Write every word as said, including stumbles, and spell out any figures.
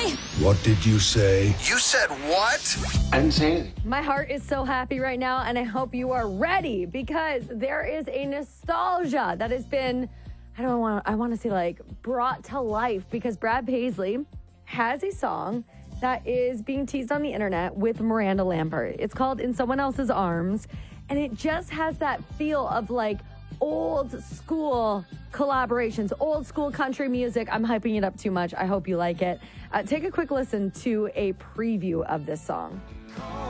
me? What did you say? You said what? I didn't say anything. My heart is so happy right now, and I hope you are ready because there is a nostalgia that has been, I don't want I want to say like brought to life because Brad Paisley has a song that is being teased on the internet with Miranda Lambert. It's called In Someone Else's Arms, and it just has that feel of like old school collaborations, old school country music. I'm hyping it up too much. I hope you like it. Uh, take a quick listen to a preview of this song.